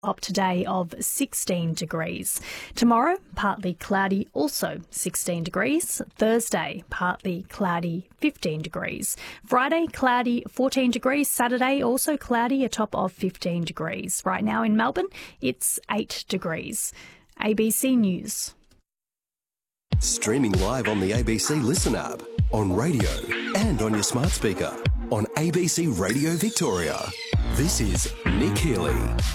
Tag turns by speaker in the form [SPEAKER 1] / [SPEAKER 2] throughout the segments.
[SPEAKER 1] Up today of 16 degrees. Tomorrow, partly cloudy, also 16 degrees. Thursday, partly cloudy, 15 degrees. Friday, cloudy, 14 degrees. Saturday, also cloudy, a top of 15 degrees. Right now in Melbourne, it's 8 degrees. ABC News.
[SPEAKER 2] Streaming live on the ABC Listen app, on radio and on your smart speaker, on ABC Radio Victoria. This is Nick Healy.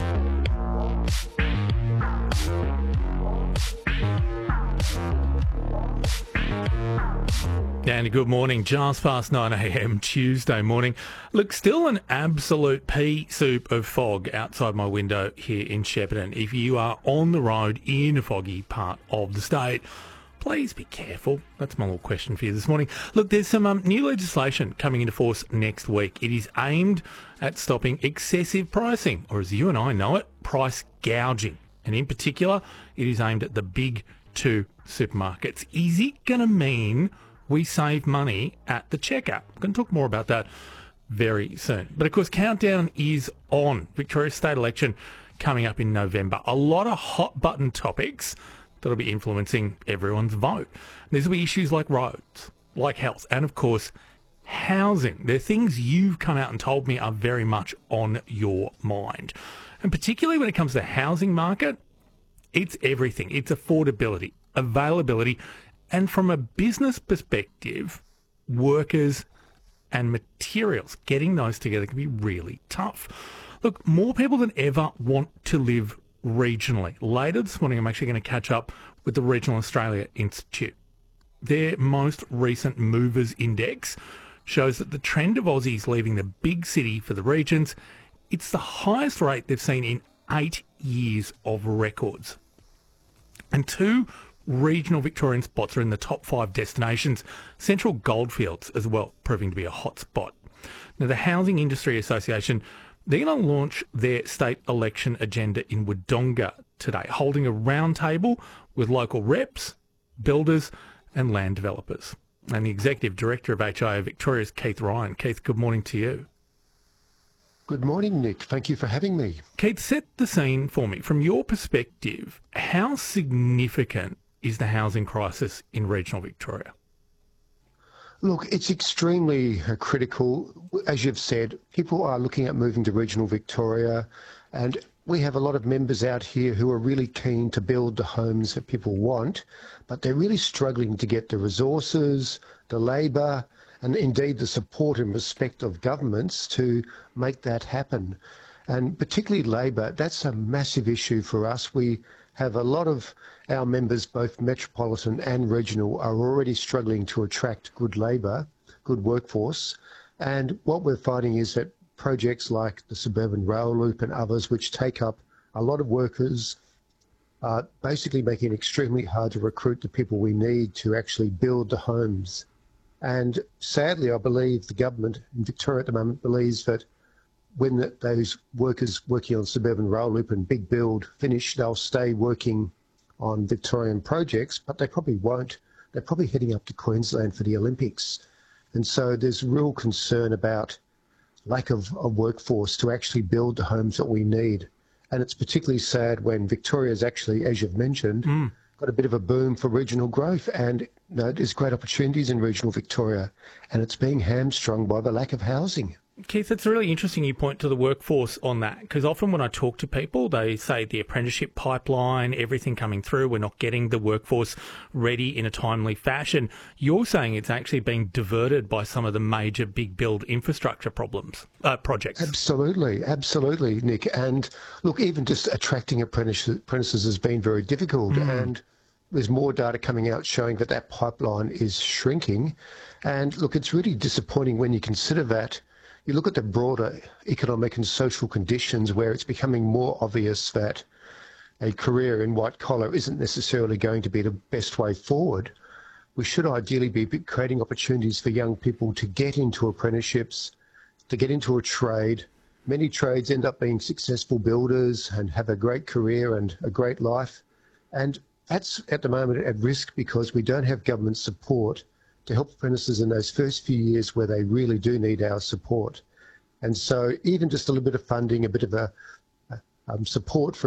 [SPEAKER 3] And good morning, just past 9 a.m. Tuesday morning. Look, still an absolute pea soup of fog outside my window here in Shepparton. If you are on the road in a foggy part of the state, please be careful. That's my little question for you this morning. Look, there's some new legislation coming into force next week. It is aimed at stopping excessive pricing, or as you and I know it, price gouging. And in particular, it is aimed at the big two supermarkets. Is it going to mean we save money at the checkout? I'm going to talk more about that very soon. But of course, countdown is on. Victoria state election coming up in November. A lot of hot button topics that'll be influencing everyone's vote. These will be issues like roads, like health, and of course, housing. They're things you've come out and told me are very much on your mind. And particularly when it comes to the housing market, it's everything. It's affordability, availability, and from a business perspective, workers and materials, getting those together can be really tough. Look, more people than ever want to live regionally. Later this morning, I'm actually going to catch up with the Regional Australia Institute. Their most recent Movers Index shows that the trend of Aussies leaving the big city for the regions, it's the highest rate they've seen in 8 years of records. And two regional Victorian spots are in the top 5 destinations, Central Goldfields as well, proving to be a hot spot. Now, the Housing Industry Association, they're going to launch their state election agenda in Wodonga today, holding a roundtable with local reps, builders and land developers. And the Executive Director of HIA Victoria is Keith Ryan. Keith, good morning to you.
[SPEAKER 4] Good morning, Nick. Thank you for having me.
[SPEAKER 3] Keith, set the scene for me. From your perspective, how significant is the housing crisis in regional Victoria?
[SPEAKER 4] Look, it's extremely critical. As you've said, people are looking at moving to regional Victoria, and we have a lot of members out here who are really keen to build the homes that people want, but they're really struggling to get the resources, the labour, and indeed the support and respect of governments to make that happen. And particularly labour, that's a massive issue for us. We have a lot of our members, both metropolitan and regional, are already struggling to attract good labour, good workforce. And what we're finding is that projects like the Suburban Rail Loop and others, which take up a lot of workers, are basically making it extremely hard to recruit the people we need to actually build the homes. And sadly, I believe the government in Victoria at the moment believes that when those workers working on Suburban Rail Loop and Big Build finish, they'll stay working on Victorian projects, but they probably won't. They're probably heading up to Queensland for the Olympics. And so there's real concern about lack of workforce to actually build the homes that we need. And it's particularly sad when Victoria's actually, as you've mentioned, got a bit of a boom for regional growth, and there's great opportunities in regional Victoria, and it's being hamstrung by the lack of housing.
[SPEAKER 3] Keith, it's really interesting you point to the workforce on that, because often when I talk to people, they say the apprenticeship pipeline, everything coming through, we're not getting the workforce ready in a timely fashion. You're saying it's actually being diverted by some of the major big build infrastructure projects. Absolutely, Nick. And look, even just attracting apprentices has been very difficult. And there's more data coming out showing that that pipeline is shrinking. And look, it's really disappointing when you consider that you look at the broader economic and social conditions where it's becoming more obvious that a career in white collar isn't necessarily going to be the best way forward. We should ideally be creating opportunities for young people to get into apprenticeships, to get into a trade. Many trades end up being successful builders and have a great career and a great life. And that's at the moment at risk because we don't have government support to help apprentices in those first few years where they really do need our support. And so even just a little bit of funding, a bit of a
[SPEAKER 4] support for